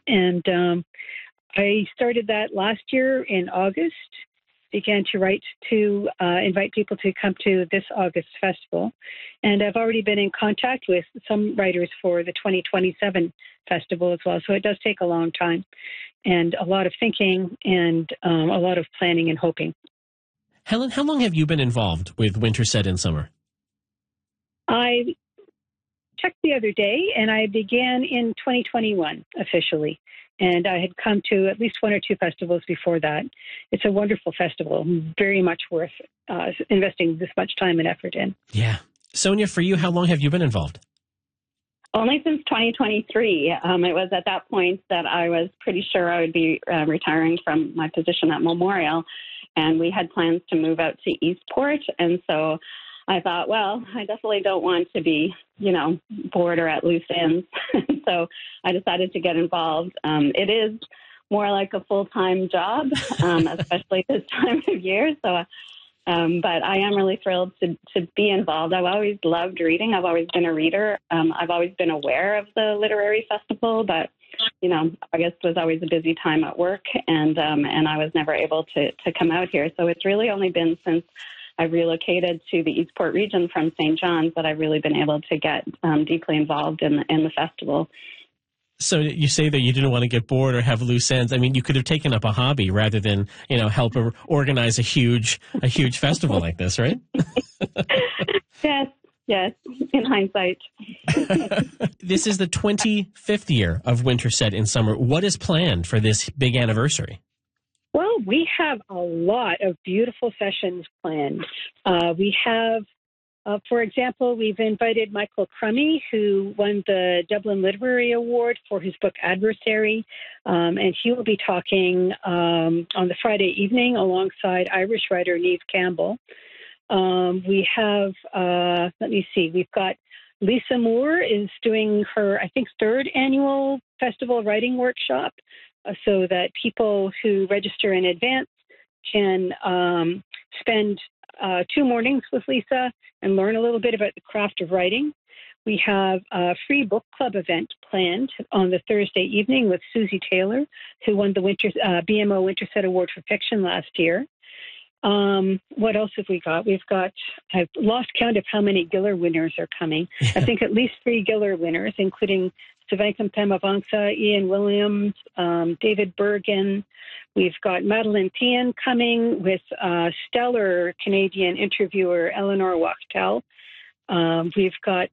And I started that last year in August, began to write to invite people to come to this August festival. And I've already been in contact with some writers for the 2027 festival as well. So it does take a long time and a lot of thinking and a lot of planning and hoping. Helen, how long have you been involved with Winter Set in Summer? I checked the other day, and I began in 2021 officially. And I had come to at least one or two festivals before that. It's a wonderful festival, very much worth investing this much time and effort in. Yeah. Sonia, for you, how long have you been involved? Only since 2023. It was at that point that I was pretty sure I would be retiring from my position at Memorial, and we had plans to move out to Eastport. And so I thought, well, I definitely don't want to be, bored or at loose ends. So I decided to get involved. It is more like a full-time job, especially this time of year. So, but I am really thrilled to be involved. I've always loved reading. I've always been a reader. I've always been aware of the literary festival, but August was always a busy time at work, and I was never able to come out here. So it's really only been since I relocated to the Eastport region from St. John's that I've really been able to get deeply involved in the festival. So you say that you didn't want to get bored or have loose ends. I mean, you could have taken up a hobby rather than, help organize a huge festival like this, right? Yes, in hindsight. This is the 25th year of Winter Set in Summer. What is planned for this big anniversary? Well, we have a lot of beautiful sessions planned. We have, for example, we've invited Michael Crummey, who won the Dublin Literary Award for his book Adversary, and he will be talking on the Friday evening alongside Irish writer Niamh Campbell. We have, we've got Lisa Moore is doing her, I think, third annual festival writing workshop, so that people who register in advance can spend 2 mornings with Lisa and learn a little bit about the craft of writing. We have a free book club event planned on the Thursday evening with Susie Taylor, who won the BMO Winter Set Award for Fiction last year. What else have we got? I've lost count of how many Giller winners are coming. I think at least 3 Giller winners, including Savankum Pemavangsa, Ian Williams, David Bergen. We've got Madeline Tian coming with stellar Canadian interviewer Eleanor Wachtel. We've got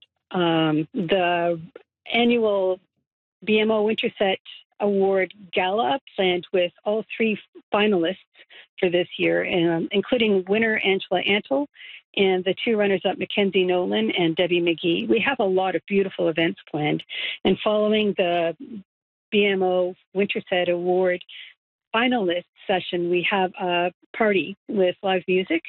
the annual BMO Winter Set Award Gala planned with all 3 finalists for this year, including winner Angela Antle and the 2 runners-up Mackenzie Nolan and Debbie McGee. We have a lot of beautiful events planned. And following the BMO Winter Set Award finalist session, we have a party with live music,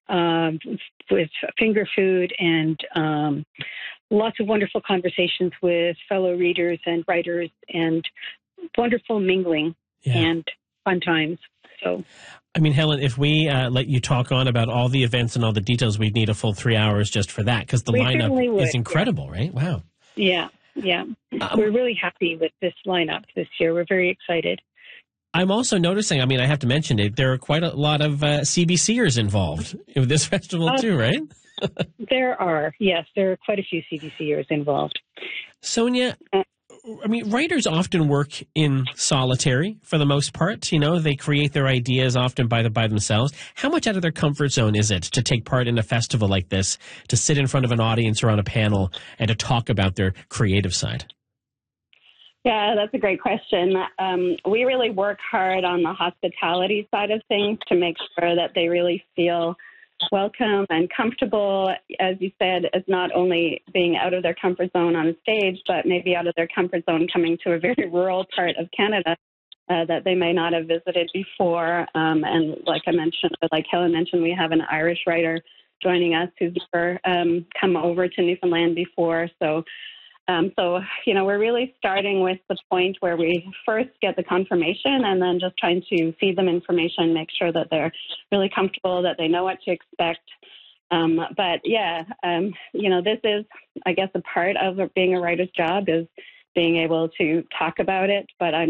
with finger food and lots of wonderful conversations with fellow readers and writers and wonderful mingling and fun times. So, I mean, Helen, if we let you talk on about all the events and all the details, we'd need a full 3 hours just for that, because the lineup is incredible, right? Wow. Yeah. We're really happy with this lineup this year. We're very excited. I'm also noticing, I have to mention it, there are quite a lot of CBCers involved with this festival too, right? There are, yes. There are quite a few CBCers involved. Sonia, writers often work in solitary for the most part. They create their ideas often by themselves. How much out of their comfort zone is it to take part in a festival like this, to sit in front of an audience or on a panel and to talk about their creative side? Yeah, that's a great question. We really work hard on the hospitality side of things to make sure that they really feel welcome and comfortable. As you said, as not only being out of their comfort zone on a stage, but maybe out of their comfort zone coming to a very rural part of Canada that they may not have visited before. And like Helen mentioned, we have an Irish writer joining us who's never come over to Newfoundland before. So we're really starting with the point where we first get the confirmation and then just trying to feed them information, make sure that they're really comfortable, that they know what to expect. This is, I guess, a part of being a writer's job is being able to talk about it. But I'm